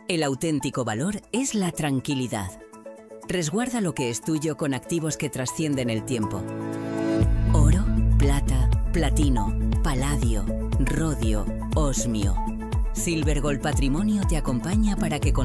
El auténtico valor es la tranquilidad. Resguarda lo que es tuyo con activos que trascienden el tiempo. Oro, plata, platino, paladio, rodio, osmio. Silver Gold Patrimonio te acompaña para que